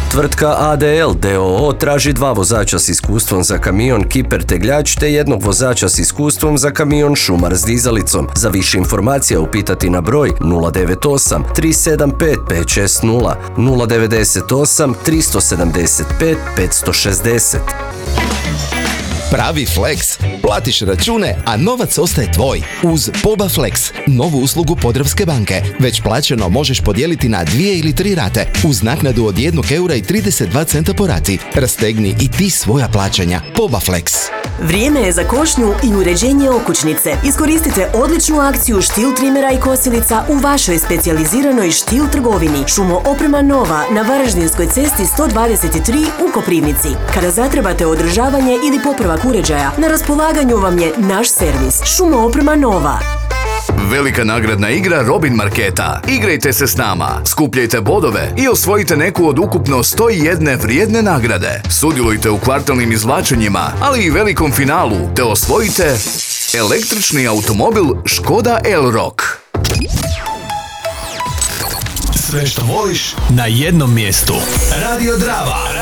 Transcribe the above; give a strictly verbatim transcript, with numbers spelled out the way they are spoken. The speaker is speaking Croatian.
Tvrtka A D L d o o traži dva vozača s iskustvom za kamion Kiper Tegljač te jednog vozača s iskustvom za kamion Šumar s dizalicom. Za više informacija upitati na broj nula devet osam tri sedam pet pet šest nula, nula devet osam tri sedam pet pet šest nula. Pravi Flex. Platiš račune, a novac ostaje tvoj. Uz Poba Flex, novu uslugu Podravske banke. Već plaćeno možeš podijeliti na dvije ili tri rate, uz naknadu od jednog eura i trideset dva centa po rati. Rastegni i ti svoja plaćanja. Poba Flex. Vrijeme je za košnju i uređenje okućnice. Iskoristite odličnu akciju štil trimera i kosilica u vašoj specijaliziranoj štil trgovini. Šumo oprema Nova na Varaždinskoj cesti sto dvadeset tri u Koprivnici. Kada zatrebate održavanje ili popravak uređaja, na raspolaganju vam je naš servis. Šumo oprema Nova. Velika nagradna igra Robin Marketa. Igrajte se s nama, skupljajte bodove i osvojite neku od ukupno sto jedan vrijedne nagrade. Sudjelujte u kvartalnim izvlačenjima, ali i velikom finalu, te osvojite električni automobil Škoda Elroq. Sve što voliš na jednom mjestu. Radio Drava.